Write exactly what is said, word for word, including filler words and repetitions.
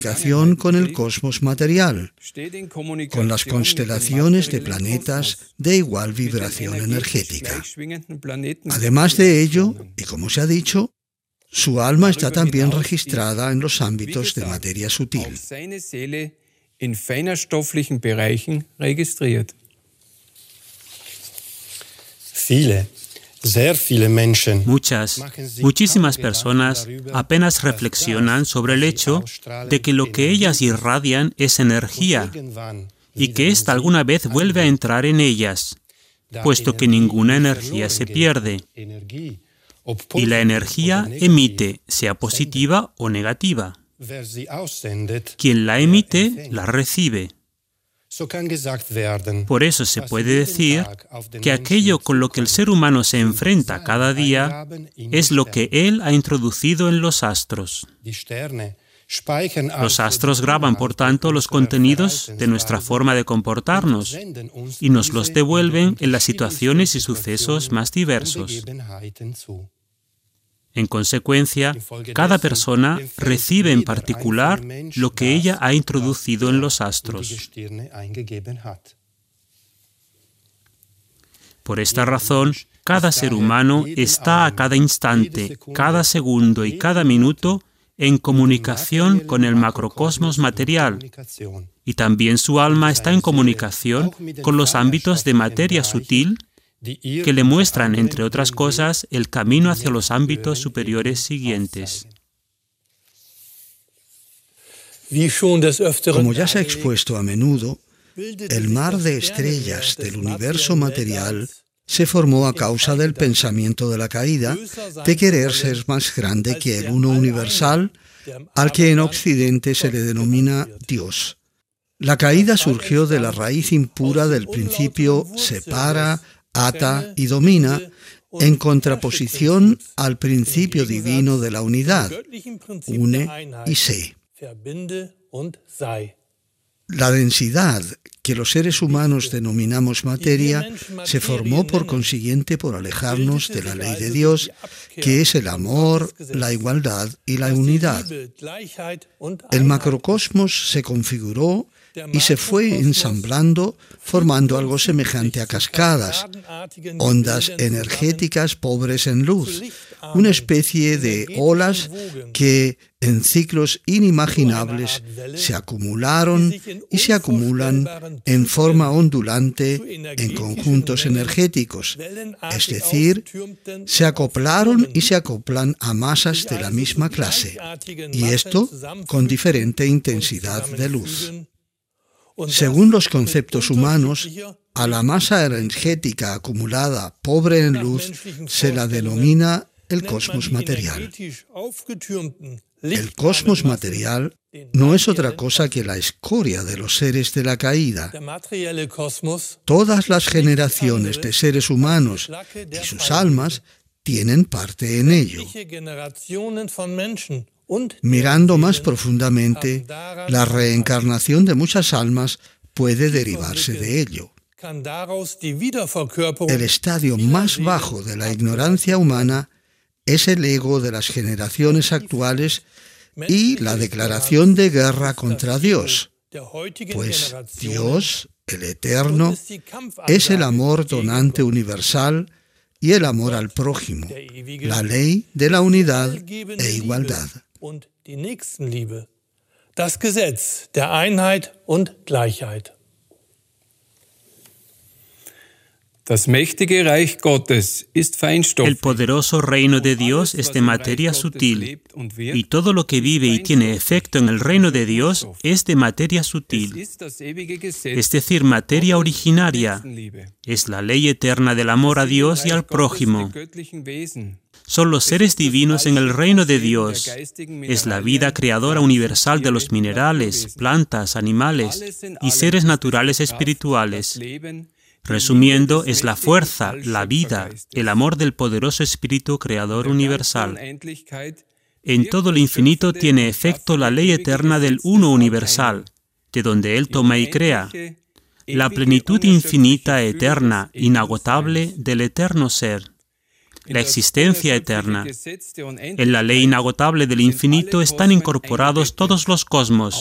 comunicación con el cosmos material, con las constelaciones de planetas de igual vibración energética. Además de ello, y como se ha dicho, su alma está también registrada en los ámbitos de materia sutil. Muchas, muchísimas personas apenas reflexionan sobre el hecho de que lo que ellas irradian es energía y que ésta alguna vez vuelve a entrar en ellas, puesto que ninguna energía se pierde. Y la energía emite, sea positiva o negativa. Quien la emite, la recibe. Por eso se puede decir que aquello con lo que el ser humano se enfrenta cada día es lo que él ha introducido en los astros. Los astros graban, por tanto, los contenidos de nuestra forma de comportarnos y nos los devuelven en las situaciones y sucesos más diversos. En consecuencia, cada persona recibe en particular lo que ella ha introducido en los astros. Por esta razón, cada ser humano está a cada instante, cada segundo y cada minuto en comunicación con el macrocosmos material, y también su alma está en comunicación con los ámbitos de materia sutil que le muestran, entre otras cosas, el camino hacia los ámbitos superiores siguientes. Como ya se ha expuesto a menudo, el mar de estrellas del universo material se formó a causa del pensamiento de la caída, de querer ser más grande que el uno universal, al que en Occidente se le denomina Dios. La caída surgió de la raíz impura del principio separa, ata y domina, en contraposición al principio divino de la unidad, une y sé. La densidad que los seres humanos denominamos materia se formó por consiguiente por alejarnos de la ley de Dios, que es el amor, la igualdad y la unidad. El macrocosmos se configuró y se fue ensamblando, formando algo semejante a cascadas, ondas energéticas pobres en luz, una especie de olas que en ciclos inimaginables se acumularon y se acumulan en forma ondulante en conjuntos energéticos, es decir, se acoplaron y se acoplan a masas de la misma clase, y esto con diferente intensidad de luz. Según los conceptos humanos, a la masa energética acumulada pobre en luz se la denomina el cosmos material. El cosmos material no es otra cosa que la escoria de los seres de la caída. Todas las generaciones de seres humanos y sus almas tienen parte en ello. Mirando más profundamente, la reencarnación de muchas almas puede derivarse de ello. El estadio más bajo de la ignorancia humana es el ego de las generaciones actuales y la declaración de guerra contra Dios, pues Dios, el Eterno, es el amor donante universal y el amor al prójimo, la ley de la unidad e igualdad. Und die Nächstenliebe, das Gesetz der Einheit und Gleichheit. El poderoso reino de Dios es de materia sutil, y todo lo que vive y tiene efecto en el reino de Dios es de materia sutil, es decir, materia originaria. Es la ley eterna del amor a Dios y al prójimo. Son los seres divinos en el reino de Dios. Es la vida creadora universal de los minerales, plantas, animales y seres naturales espirituales. Resumiendo, es la fuerza, la vida, el amor del poderoso Espíritu Creador universal. En todo lo infinito tiene efecto la ley eterna del Uno universal, de donde Él toma y crea, la plenitud infinita, eterna, inagotable del eterno Ser. la existencia eterna. En la ley inagotable del infinito están incorporados todos los cosmos,